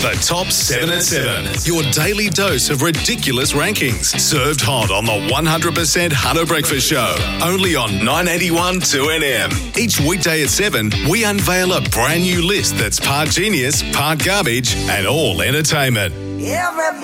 The Top 7 at 7. Your daily dose of ridiculous rankings. Served hot on the 100% Hunter Breakfast Show. Only on 981 2NM. Each weekday at 7, we unveil a brand new list that's part genius, part garbage, and all entertainment.